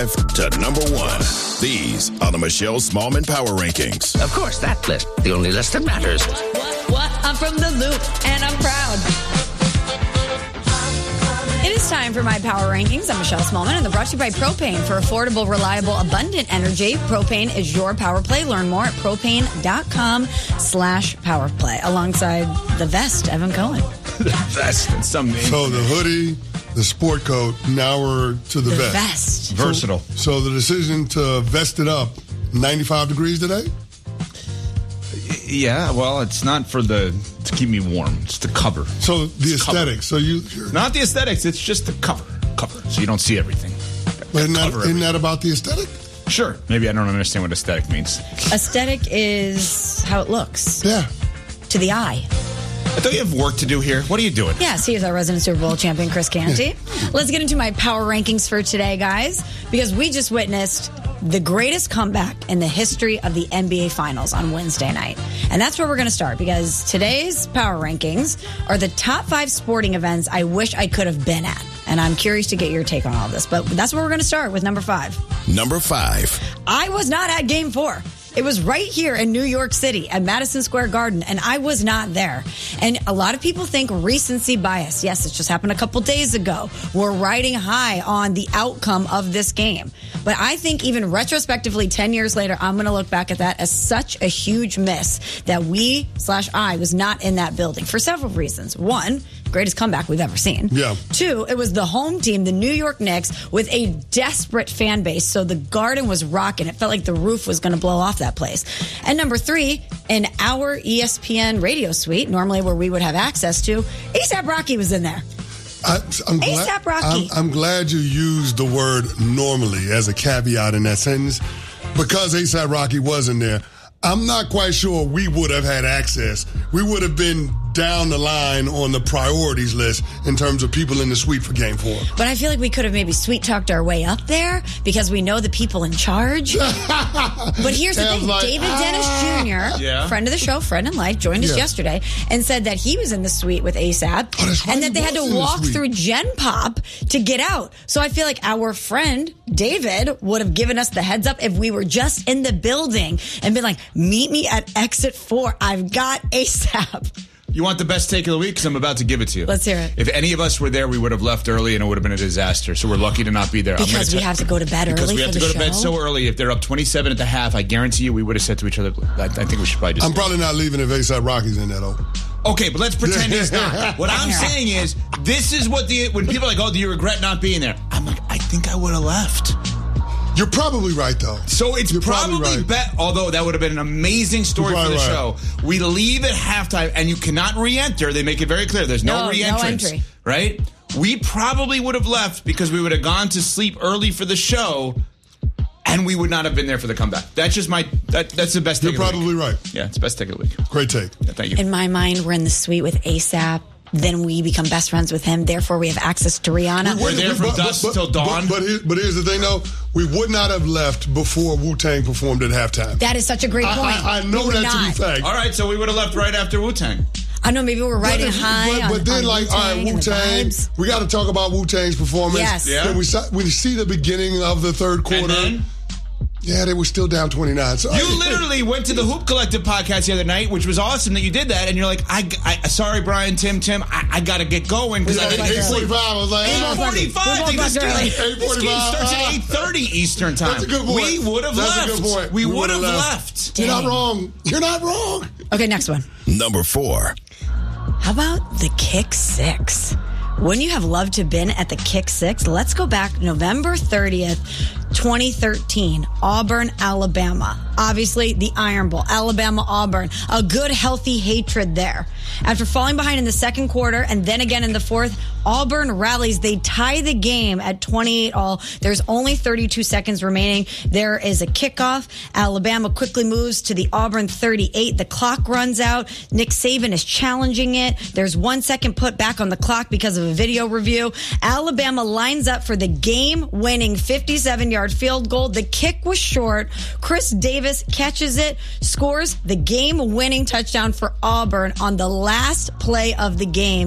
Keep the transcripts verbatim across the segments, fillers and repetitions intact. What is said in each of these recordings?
To number one. These are the Michelle Smallman Power Rankings. Of course, that list. The only list that matters. What? What? I'm from the Loop, and I'm proud. It is time for my Power Rankings. I'm Michelle Smallman, and they're brought to you by Propane. For affordable, reliable, abundant energy, Propane is your power play. Learn more at propane.com slash power play. Alongside the vest, Evan Cohen. The vest and some name. So the hoodie, the sport coat, now we're to the, The vest. vest. Versatile. So, so the decision to vest it up, ninety-five degrees today? Yeah, well, it's not for the to keep me warm. It's to cover. So the It's cover. aesthetics. So you, you're, Not the aesthetics. It's just the cover. Cover. So you don't see everything. isn't, that, Cover isn't everything. that about the aesthetic? Sure. Maybe I don't understand what aesthetic means. Aesthetic is how it looks Yeah. to the eye. I thought you have work to do here. What are you doing? Yes, he is our resident Super Bowl champion, Chris Canty. Let's get into my power rankings for today, guys, because we just witnessed the greatest comeback in the history of the N B A Finals on Wednesday night. And that's where we're going to start, because today's power rankings are the top five sporting events I wish I could have been at. And I'm curious to get your take on all this. But that's where we're going to start with number five. Number five. I was not at game four. It was right here in New York City at Madison Square Garden, and I was not there. And a lot of people think recency bias. Yes, it just happened a couple days ago. We're riding high on the outcome of this game. But I think even retrospectively, ten years later, I'm going to look back at that as such a huge miss that we slash I was not in that building for several reasons. One, greatest comeback we've ever seen. Yeah. Two, it was the home team, the New York Knicks, with a desperate fan base. So the Garden was rocking. It felt like the roof was going to blow off that place. And number three, in our E S P N radio suite, normally where we would have access to, A$AP Rocky was in there. I, I'm, glad, A$AP Rocky. I'm, I'm glad you used the word normally as a caveat in that sentence, because A$AP Rocky wasn't there. I'm not quite sure we would have had access. We would have been down the line on the priorities list in terms of people in the suite for game four. But I feel like we could have maybe sweet talked our way up there because we know the people in charge. But here's the And I was thing. like, David ah. Dennis Junior, Yeah. friend of the show, friend in life, joined us Yeah. yesterday and said that he was in the suite with A$AP Oh, that's right, and that he they had was to in the walk suite. through Gen Pop to get out. So I feel like our friend David would have given us the heads up if we were just in the building and been like, meet me at exit four. I've got A$AP. You want the best take of the week? Because I'm about to give it to you. Let's hear it. If any of us were there, we would have left early and it would have been a disaster. So we're lucky to not be there. I'm gonna Because we tell- have to go to bed Because early we have for to the go to bed show? so early. If they're up twenty-seven at the half, I guarantee you we would have said to each other, I, I think we should probably just... I'm probably not leaving if A$AP Rocky's in there, though. Okay, but let's pretend he's not. What I'm saying is, this is what the... When people are like, oh, do you regret not being there? I'm like, I think I would have left. You're probably right, though. So it's You're probably, probably right. bet, although that would have been an amazing story You're for the probably show. We leave at halftime and you cannot re-enter. They make it very clear. There's no, No, no re-entrance. entry. Right? We probably would have left because we would have gone to sleep early for the show and we would not have been there for the comeback. That's just my, that, that's the best You're take of the probably week. right. Yeah, it's the best take of the week. Great take. Yeah, thank you. In my mind, we're in the suite with A$AP. Then we become best friends with him. Therefore, we have access to Rihanna. We're there from dusk till dawn. But, but, here, but here's the thing, though. We would not have left before Wu-Tang performed at halftime. That is such a great I, point. I, I know We would that not. to be fact. All right, so we would have left right after Wu-Tang. I know, maybe we're riding but, high but, on, but then, on like, all right, Wu-Tang and the Wu-Tang. vibes. We got to talk about Wu-Tang's performance. Yes. Yeah. Then we, saw, we see the beginning of the third quarter. And then? Yeah, they were still down twenty-nine. So You literally went to the Hoop Collective podcast the other night, which was awesome that you did that. And you're like, I, I sorry, Brian, Tim, Tim, I, I got to get going because I didn't eight get sleep. forty-five. I was like, eight ah, forty-five. We both This, left game- early. this game starts at eight thirty Eastern time. That's a good point. We would have That's left. a good point. We, We would have would've left. left. You're not Dang. wrong. You're not wrong. Okay, next one. Number four. How about the Kick Six? Wouldn't you have loved to have been at the Kick Six? Let's go back November thirtieth, twenty thirteen, Auburn, Alabama. Obviously, the Iron Bowl, Alabama, Auburn. A good, healthy hatred there. After falling behind in the second quarter and then again in the fourth, Auburn rallies. They tie the game at twenty-eight all. There's only thirty-two seconds remaining. There is a kickoff. Alabama quickly moves to the Auburn thirty-eight. The clock runs out. Nick Saban is challenging it. There's one second put back on the clock because of a video review. Alabama lines up for the game-winning fifty-seven-yard field goal. The kick was short. Chris Davis catches it, scores the game-winning touchdown for Auburn on the last play of the game.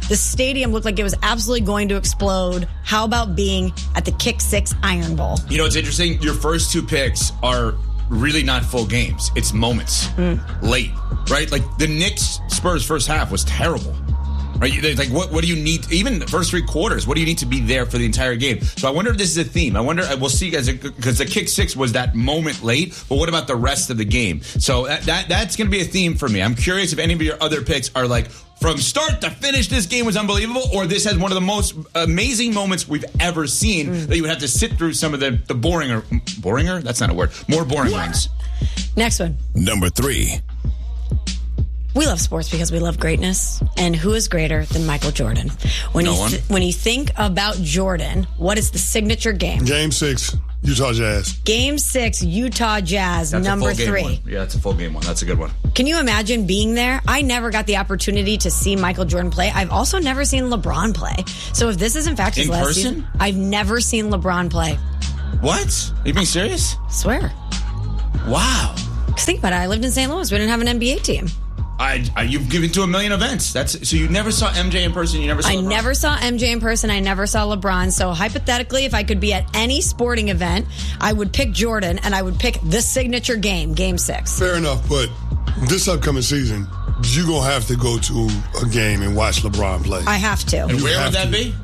The stadium looked like it was absolutely going to explode. How about being at the Kick Six Iron Bowl? You know, it's interesting. Your first two picks are really not full games. It's moments mm. late, right? Like the Knicks Spurs first half was terrible. Right? Like, what, what do you need? Even the first three quarters, what do you need to be there for the entire game? So I wonder if this is a theme. I wonder, we'll see, guys, because the Kick Six was that moment late, but what about the rest of the game? So that, that that's going to be a theme for me. I'm curious if any of your other picks are like, from start to finish, this game was unbelievable, or this has one of the most amazing moments we've ever seen mm. that you would have to sit through some of the, the boringer, boringer? That's not a word. More boring ones. Next one. Number three. We love sports because we love greatness. And who is greater than Michael Jordan? When no you one. th- when you think about Jordan, what is the signature game? Game six, Utah Jazz. Game six, Utah Jazz, That's number a full game three. One. Yeah, that's a full game one. That's a good one. Can you imagine being there? I never got the opportunity to see Michael Jordan play. I've also never seen LeBron play. So if this is in fact his in last person? season, I've never seen LeBron play. What? Are you being serious? Swear. Wow. Because think about it. I lived in Saint Louis. We didn't have an N B A team. I, I you've given to a million events. That's so you never saw M J in person. You never saw. I LeBron. never saw M J in person. I never saw LeBron. So hypothetically, if I could be at any sporting event, I would pick Jordan and I would pick the signature game, Game Six. Fair enough, but this upcoming season, you're going to have to go to a game and watch LeBron play. I have to. And where have would that to. be?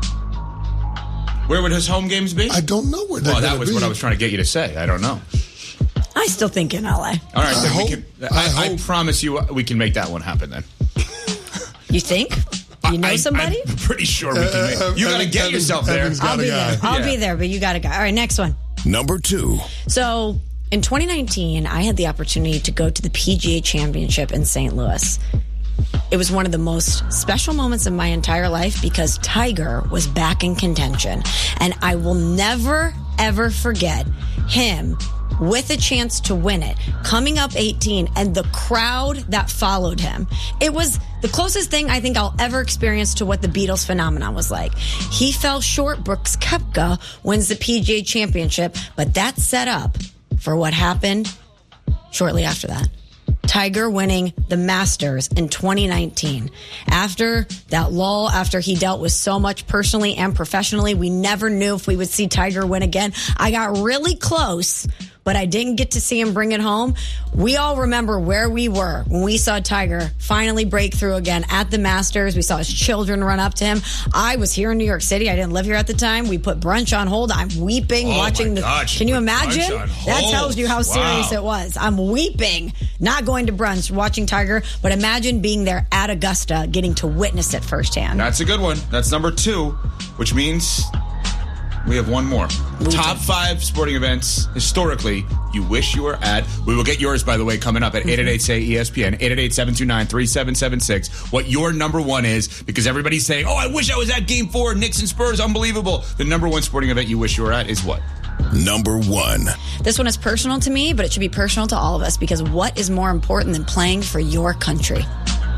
Where would his home games be? I don't know where they're Well, that gonna was be. what I was trying to get you to say. I don't know. I still think in L A. All right, I then hope- we can, I I, I hope- promise you we can make that one happen then. You think? You know I, somebody? I'm pretty sure we can make Uh, uh, You got to Evan- get Evan's- yourself there. Evan's got I'll a be guy. there. I'll Yeah. be there, but you got to go. All right, next one. Number two. So in twenty nineteen, I had the opportunity to go to the P G A Championship in Saint Louis. It was one of the most special moments of my entire life because Tiger was back in contention. And I will never, ever forget him with a chance to win it, coming up eighteen, and the crowd that followed him. It was the closest thing I think I'll ever experience to what the Beatles phenomenon was like. He fell short. Brooks Koepka wins the P G A Championship, but that set up for what happened shortly after that. Tiger winning the Masters in twenty nineteen. After that lull, after he dealt with so much personally and professionally, we never knew if we would see Tiger win again. I got really close, but I didn't get to see him bring it home. We all remember where we were when we saw Tiger finally break through again at the Masters. We saw his children run up to him. I was here in New York City. I didn't live here at the time. We put brunch on hold. I'm weeping Oh, watching my the. God, she Can you put imagine? brunch on That hold. tells you how serious Wow. it was. I'm weeping, not going to brunch, watching Tiger, but imagine being there at Augusta, getting to witness it firsthand. That's a good one. That's number two, which means we have one more. Top five sporting events historically you wish you were at. We will get yours, by the way, coming up at eight eight eight, S A Y, E S P N, eight eight eight, seven two nine, three seven seven six. What your number one is, because everybody's saying, oh, I wish I was at Game four, Knicks and Spurs, unbelievable. The number one sporting event you wish you were at is what? Number one. This one is personal to me, but it should be personal to all of us, because what is more important than playing for your country?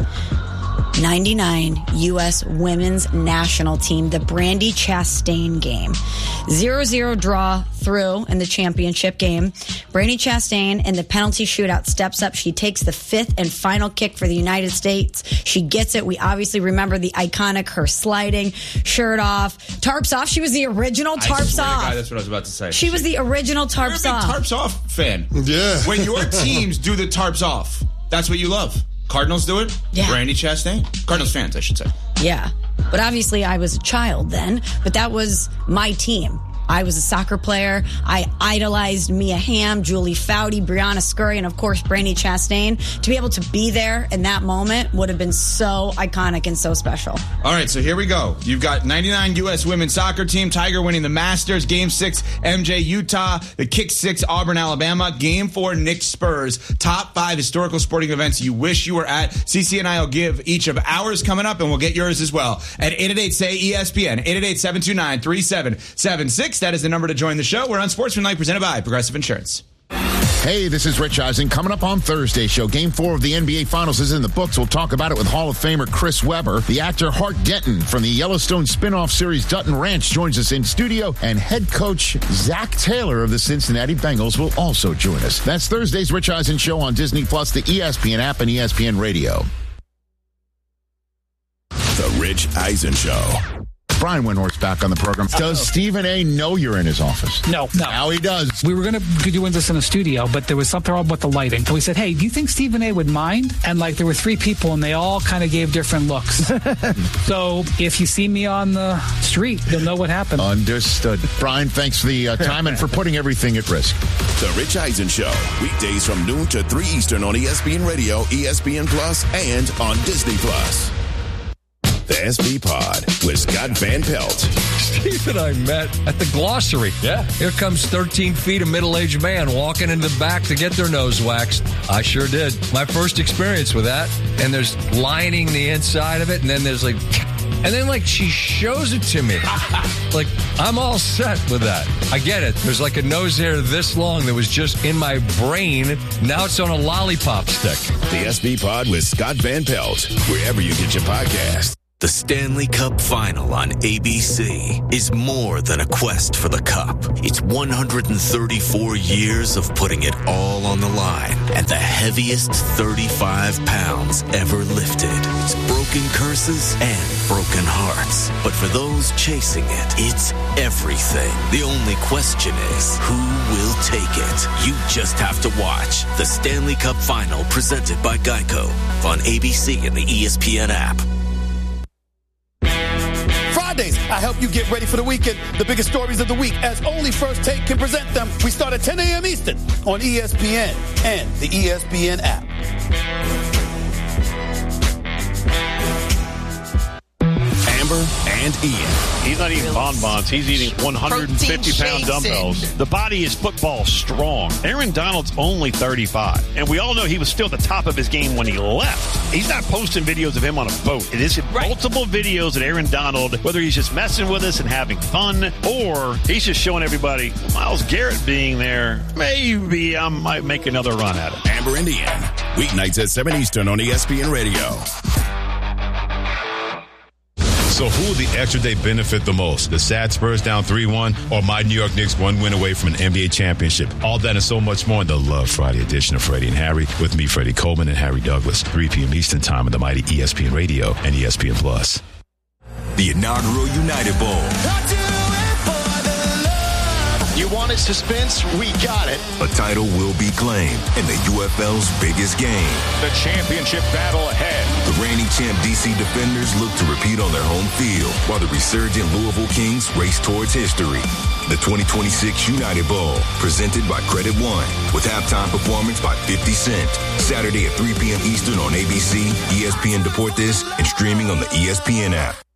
ninety-nine U S women's national team, the Brandi Chastain game. zero zero draw through in the championship game. Brandi Chastain in the penalty shootout steps up. She takes the fifth and final kick for the United States. She gets it. We obviously remember the iconic her sliding, shirt off, tarps off. She was the original I tarps swear to off. God, that's what I was about to say. She was the original You're a tarps big off. tarps off fan. Yeah. When your teams do the tarps off, that's what you love. Cardinals do it. Yeah. Brandi Chastain. Cardinals fans, I should say. Yeah. But obviously I was a child then, but that was my team. I was a soccer player. I idolized Mia Hamm, Julie Foudy, Brianna Scurry, and of course Brandi Chastain. To be able to be there in that moment would have been so iconic and so special. All right, so here we go. You've got ninety-nine U S women's soccer team, Tiger winning the Masters, Game six, M J, Utah, the Kick six, Auburn, Alabama, Game four, Knicks, Spurs. Top five historical sporting events you wish you were at. Cece and I will give each of ours coming up, and we'll get yours as well at eight eight eight, S A Y, E S P N, eight eight eight, seven two nine, three seven seven six. That is the number to join the show. We're on Sportsmanlike, presented by Progressive Insurance. Hey, this is Rich Eisen. Coming up on Thursday's show, Game four of the N B A Finals is in the books. We'll talk about it with Hall of Famer Chris Webber. The actor Hart Denton from the Yellowstone spinoff series Dutton Ranch joins us in studio, and head coach Zach Taylor of the Cincinnati Bengals will also join us. That's Thursday's Rich Eisen show on Disney Plus, the E S P N app, and E S P N Radio. The Rich Eisen Show. Brian Windhorst's back on the program. Does Stephen A. know you're in his office? No, no. Now he does. We were going to be doing this in a studio, but there was something wrong with the lighting. So we said, hey, do you think Stephen A. would mind? And like there were three people, and they all kind of gave different looks. So if you see me on the street, you'll know what happened. Understood. Brian, thanks for the uh, time and for putting everything at risk. The Rich Eisen Show, weekdays from noon to three Eastern on E S P N Radio, E S P N Plus, and on Disney Plus. The S B Pod with Scott Van Pelt. Steve and I met at the Glossary. Yeah. Here comes thirteen feet of middle-aged man walking into the back to get their nose waxed. I sure did. My first experience with that. And there's lining the inside of it, and then there's like... And then, like, she shows it to me. Like, I'm all set with that. I get it. There's like a nose hair this long that was just in my brain. Now it's on a lollipop stick. The S B Pod with Scott Van Pelt, wherever you get your podcast. The Stanley Cup Final on A B C is more than a quest for the cup. It's one hundred thirty-four years of putting it all on the line and the heaviest thirty-five pounds ever lifted. It's broken curses and broken hearts. But for those chasing it, it's everything. The only question is, who will take it? You just have to watch the Stanley Cup Final presented by Geico on A B C and the E S P N app. I help you get ready for the weekend. The biggest stories of the week, as only First Take can present them. We start at ten a.m. Eastern on E S P N and the E S P N app. Amber and Ian. He's not eating bonbons. He's eating one hundred fifty pound dumbbells. And the body is football strong. Aaron Donald's only thirty-five. And we all know he was still at the top of his game when he left. He's not posting videos of him on a boat. It is right. Multiple videos of Aaron Donald, whether he's just messing with us and having fun, or he's just showing everybody, Myles Garrett being there, maybe I might make another run at it. Amber and Ian. Weeknights at seven Eastern on E S P N Radio. So who will the extra day benefit the most? The sad Spurs down three one or my New York Knicks one win away from an N B A championship? All that and so much more in the Love Friday edition of Freddie and Harry with me, Freddie Coleman and Harry Douglas, three p.m. Eastern time on the mighty E S P N Radio and E S P N Plus. The inaugural United Bowl. You wanted suspense? We got it. A title will be claimed in the U F L's biggest game. The championship battle ahead. The reigning champ D C Defenders look to repeat on their home field, while the resurgent Louisville Kings race towards history. The twenty twenty-six United Bowl, presented by Credit One, with halftime performance by fifty Cent. Saturday at three p.m. Eastern on A B C, E S P N Deportes, and streaming on the E S P N app.